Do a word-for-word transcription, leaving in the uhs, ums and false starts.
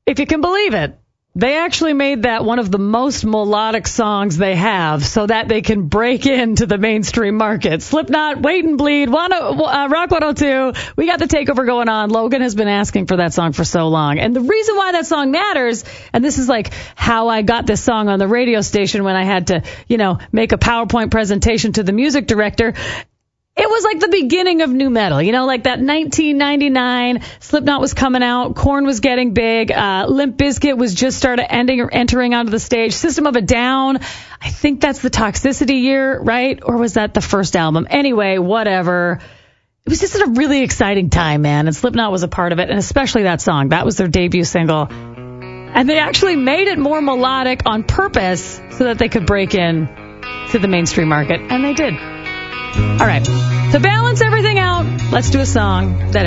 if you can believe it, they actually made that one of the most melodic songs they have so that they can break into the mainstream market. Slipknot, Wait and Bleed, one, uh, Rock one oh two. We got the takeover going on. Logan has been asking for that song for so long. And the reason why that song matters, and this is like how I got this song on the radio station when I had to, you know, make a PowerPoint presentation to the music director. It was like the beginning of nu metal, you know, like that nineteen ninety-nine, Slipknot was coming out, Korn was getting big, uh, Limp Bizkit was just started ending or entering onto the stage, System of a Down, I think that's the Toxicity year, right? Or was that the first album? Anyway, whatever. It was just a really exciting time, man, and Slipknot was a part of it, and especially that song. That was their debut single. And they actually made it more melodic on purpose so that they could break in to the mainstream market, and they did. All right, to balance everything out, let's do a song that